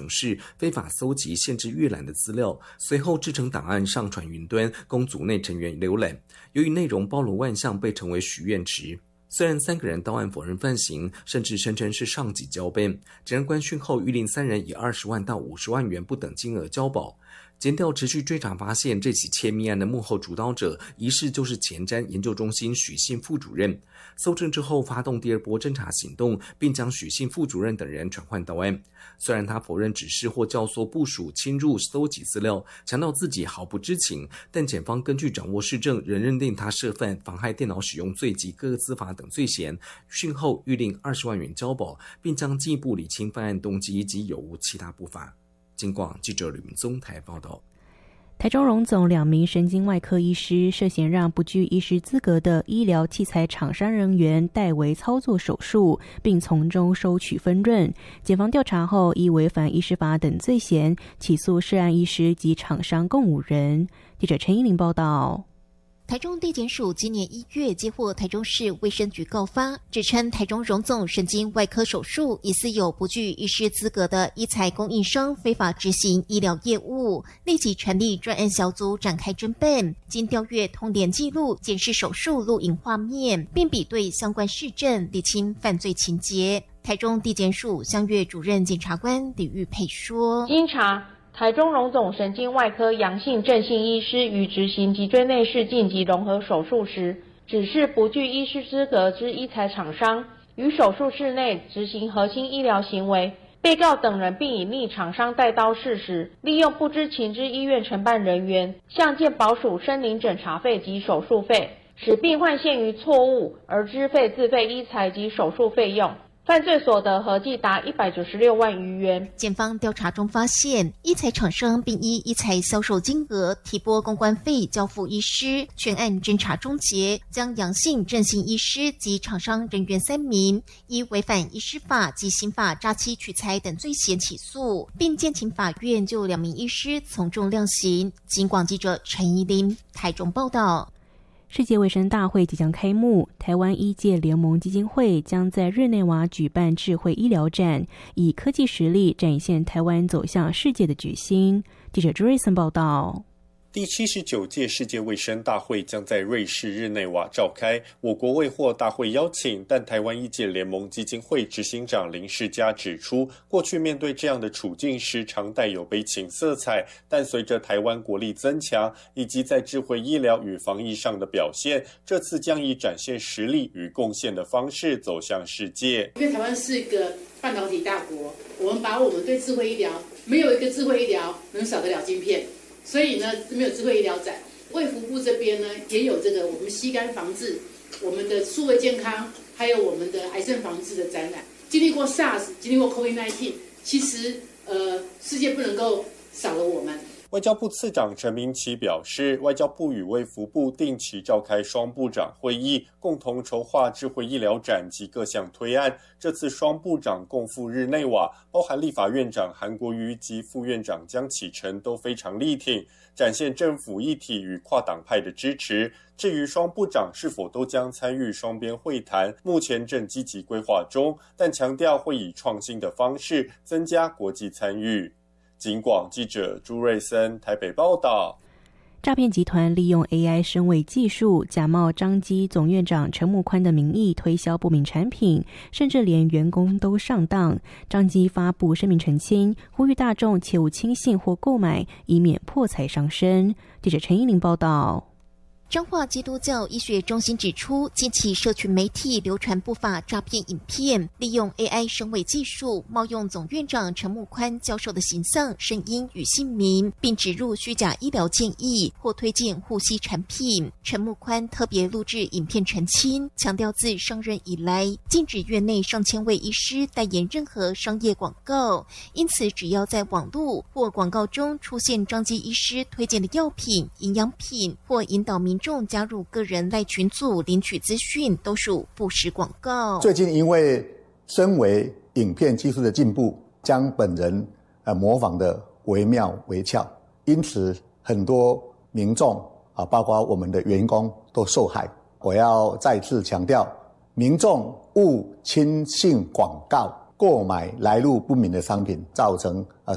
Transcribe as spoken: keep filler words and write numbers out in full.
程式非法搜集限制阅览的资料，随后制成档案上传云端，供组内成员浏览。由于内容包罗万象，被称为许愿池。虽然三个人到案否认犯行，甚至声称是上级交办，检察官讯后谕令三人以二十万到五十万元不等金额交保。检调持续追查发现，这起窃密案的幕后主导者疑似就是前瞻研究中心许姓副主任。搜证之后，发动第二波侦查行动，并将许姓副主任等人传唤到案。虽然他否认指示或教唆部属侵入搜集资料，强调自己毫不知情，但检方根据掌握事证，仍认定他涉犯妨害电脑使用罪及各个资法等罪嫌。讯后谕令二十万元交保，并将进一步理清犯案动机及有无其他不法。警广记者吕明宗台报道。 台中荣总两名神经外科医师涉嫌让不具医师资格的医疗器材厂商人员代为操作手术，并从中收取分润。检方调查后，依违反医师法等罪嫌，起诉涉案医师及厂商共五人。记者陈依玲报道。 台中地检署今年一月接获台中市卫生局告发，指称台中荣总神经外科手术疑似有不具医师资格的医材供应商非法执行医疗业务，立即成立专案小组展开侦办。经调阅通联记录、检视手术录影画面，并比对相关事证，理清犯罪情节。台中地检署相越主任检察官李玉佩说： 经查，台中荣总神经外科阳性正性医师于执行脊椎内视镜及融合手术时，指示不具医师资格之医材厂商于手术室内执行核心医疗行为。被告等人并以逆厂商带刀事实，利用不知情之医院承办人员向健保署申领诊查费及手术费，使病患陷于错误而支费自费医材及手术费用。犯罪所得合计达一百九十六万余元。 检方调查中发现，医材厂商并依医材销售金额提拨公关费交付医师，全案侦查终结，将阳性正性医师及厂商人员三名依违反医师法及刑法诈欺取财等罪嫌起诉，并建请法院就两名医师从重量刑。警广记者陈怡琳台中报道。 世界卫生大会即将开幕，台湾医界联盟基金会将在日内瓦举办智慧医疗展，以科技实力展现台湾走向世界的决心。记者朱瑞森报道。 第七十九届世界卫生大会将在瑞士日内瓦召开，我国未获大会邀请，但台湾医界联盟基金会执行长林世嘉指出，过去面对这样的处境时常带有悲情色彩，但随着台湾国力增强，以及在智慧医疗与防疫上的表现，这次将以展现实力与贡献的方式走向世界。 因为台湾是一个半导体大国，我们把我们对智慧医疗，没有一个智慧医疗能少得了晶片，所以呢，没有智慧医疗展。卫福部这边呢，也有这个我们吸肝防治、我们的数位健康，还有我们的癌症防治的展览。经历过 SARS， 经历过 COVID 十九， 其实呃，世界不能够少了我们。 外交部次长陈明奇表示，外交部与卫福部定期召开双部长会议，共同筹划智慧医疗展及各项推案。这次双部长共赴日内瓦，包含立法院长韩国瑜及副院长江启臣都非常力挺，展现政府一体与跨党派的支持。至于双部长是否都将参与双边会谈，目前正积极规划中，但强调会以创新的方式增加国际参与。警广记者朱瑞森台北报道。 诈骗集团利用 A I 声伪技术，假冒彰基总院长陈木宽的名义推销不明产品，甚至连员工都上当。彰基发布声明澄清，呼吁大众切勿轻信或购买，以免破财伤身。记者陈依玲报道。 彰化基督教医学中心指出，近期社群媒体流传不法诈骗影片，利用 A I 声伪技术，冒用总院长陈木宽教授的形象、声音与姓名，并植入虚假医疗建议或推荐护膝产品。陈木宽特别录制影片澄清，强调自上任以来，禁止院内上千位医师代言任何商业广告，因此只要在网络或广告中出现彰基医师推荐的药品、营养品，或引导民众加入个人赖群组领取资讯，都属不实广告。 最近因为身为影片技术的进步，将本人呃模仿的惟妙惟肖，因此很多民众啊，包括我们的员工都受害。我要再次强调，民众勿轻信广告，购买来路不明的商品，造成呃